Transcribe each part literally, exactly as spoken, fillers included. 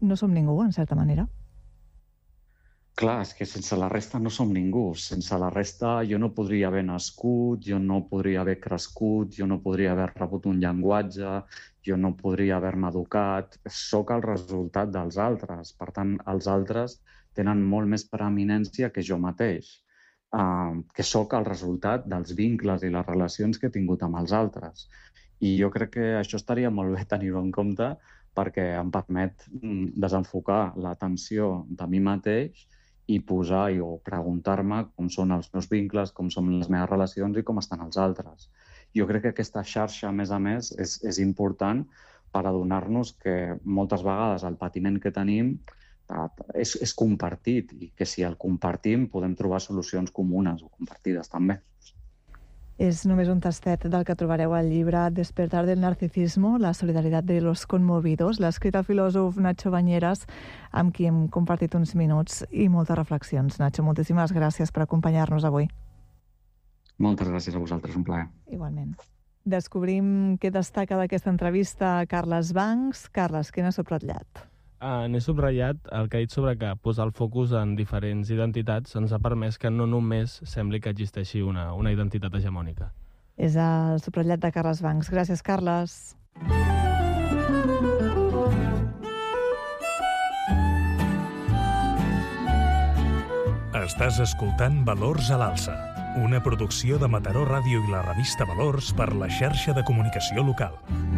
no som ningú, en certa manera. Clar, és que sense la resta no som ningú. Sense la resta jo no podria haver nascut, jo no podria haver crescut, jo no podria haver rebut un llenguatge, jo no podria haver-me educat. Soc el resultat dels altres. Per tant, els altres tenen molt més preeminència que jo mateix, uh, que sóc el resultat dels vincles i les relacions que he tingut amb els altres. I jo crec que això estaria molt bé tenir-ho en compte perquè em permet desenfocar l'atenció de mi mateix i posar o preguntar-me com són els meus vincles, com són les meves relacions i com estan els altres. Jo crec que aquesta xarxa, a més a més, és, és important per adonar-nos que moltes vegades el patiment que tenim és, és compartit i que si el compartim podem trobar solucions comunes o compartides també. És només un tastet del que trobareu al llibre Despertar del narcisismo, la solidaritat de los conmovidos. L'ha escrit el filòsof Nacho Bañeras, amb qui hem compartit uns minuts i moltes reflexions. Nacho, moltíssimes gràcies per acompanyar-nos avui. Moltes gràcies a vosaltres, un plaer. Igualment. Descobrim què destaca d'aquesta entrevista a Carles Bancs. Carles, què n'ha subratllat? Uh, N'he subratllat el que ha dit sobre que posar el focus en diferents identitats ens ha permès que no només sembli que existeixi una, una identitat hegemònica. És el subratllat de Carles Bancs. Gràcies, Carles. Estàs escoltant Valors a l'Alça, una producció de Mataró Ràdio i la revista Valors per la xarxa de comunicació local.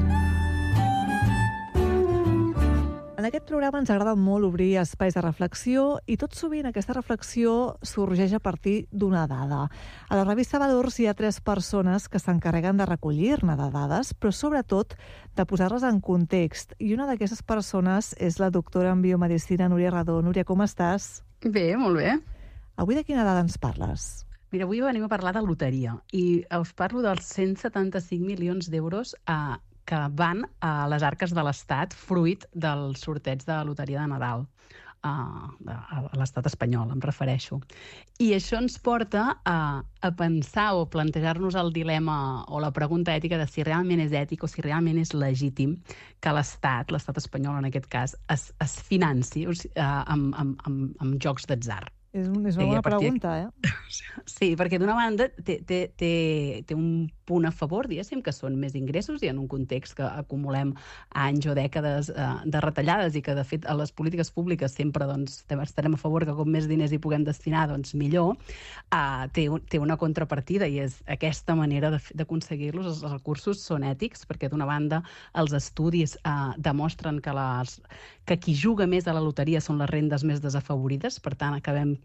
En aquest programa ens agrada molt obrir espais de reflexió i tot sovint aquesta reflexió sorgeix a partir d'una dada. A la revista Valors hi ha tres persones que s'encarreguen de recollir-ne de dades, però sobretot de posar-les en context. I una d'aquestes persones és la doctora en biomedicina Núria Radó. Núria, com estàs? Bé, molt bé. Avui de quina dada ens parles? Mira, avui venim a parlar de loteria i us parlo dels cent setanta-cinc milions d'euros a que van a les arques de l'Estat fruit del sorteig de la loteria de Nadal. Uh, a l'estat espanyol, em refereixo. I això ens porta a, a pensar o plantejar-nos el dilema o la pregunta ètica de si realment és ètic o si realment és legítim que l'estat, l'estat espanyol en aquest cas, es, es financi o sigui, uh, amb, amb, amb, amb jocs d'atzar. És, un, és una bona pregunta, eh? Sí, perquè d'una banda té, té, té, té un punt a favor, diguéssim, que són més ingressos i en un context que acumulem anys o dècades eh, de retallades i que, de fet, a les polítiques públiques sempre doncs, estarem a favor que com més diners hi puguem destinar, doncs millor. Eh, té, té una contrapartida i és aquesta manera d'aconseguir-los. Els recursos són ètics perquè, d'una banda, els estudis eh, demostren que, les, que qui juga més a la loteria són les rendes més desafavorides, per tant, acabem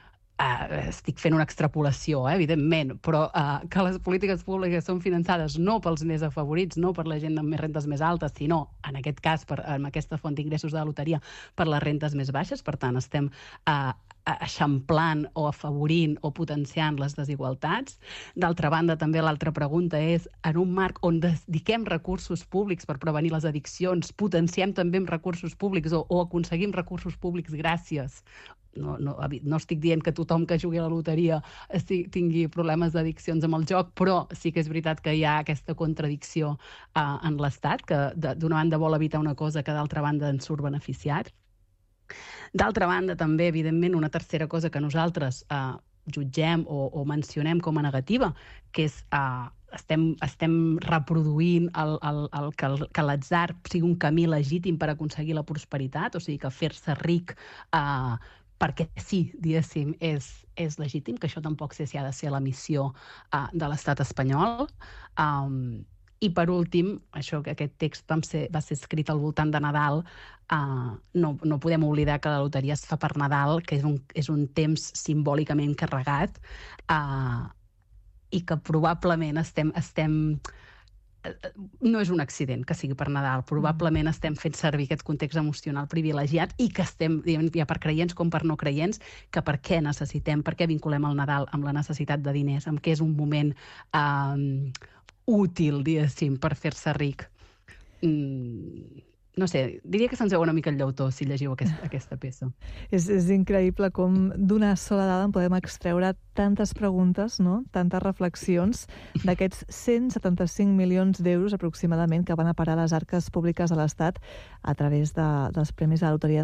Uh, estic fent una extrapolació, eh, evidentment, però uh, que les polítiques públiques són finançades no pels més afavorits, no per la gent amb més rentes més altes, sinó, en aquest cas, per, amb aquesta font d'ingressos de la loteria, per les rentes més baixes. Per tant, estem uh, eixamplant o afavorint o potenciant les desigualtats. D'altra banda, també l'altra pregunta és, en un marc on dediquem recursos públics per prevenir les addiccions, potenciem també amb recursos públics o, o aconseguim recursos públics gràcies No, no, no estic dient que tothom que jugui a la loteria tingui problemes d'addiccions amb el joc, però sí que és veritat que hi ha aquesta contradicció uh, en l'Estat, que d'una banda vol evitar una cosa que d'altra banda ens surt beneficiat. D'altra banda, també, evidentment, una tercera cosa que nosaltres uh, jutgem o, o mencionem com a negativa, que és uh, estem, estem reproduint el, el, el, que, el, que l'atzar sigui un camí legítim per aconseguir la prosperitat, o sigui que fer-se ric uh, perquè sí, diguéssim, és, és legítim, que això tampoc sé si ha de ser la missió uh, de l'estat espanyol. Um, I per últim, això que aquest text va ser, va ser escrit al voltant de Nadal, uh, no, no podem oblidar que la loteria es fa per Nadal, que és un, és un temps simbòlicament carregat, uh, i que probablement estem... estem no és un accident que sigui per Nadal, probablement estem fent servir aquest context emocional privilegiat i que estem, ja per creients com per no creients, que per què necessitem, per què vinculem el Nadal amb la necessitat de diners, amb què és un moment um, útil, diguéssim, per fer-se ric. Mm, no sé, diria que se'ns veu una mica el llautó si llegiu aquest, aquesta peça. És, és increïble com d'una sola dada en podem extreure tantes preguntes, no? Tantes reflexions d'aquests cent setanta-cinc milions d'euros aproximadament que van a parar a les arques públiques de l'Estat a través de, dels premis de la Loteria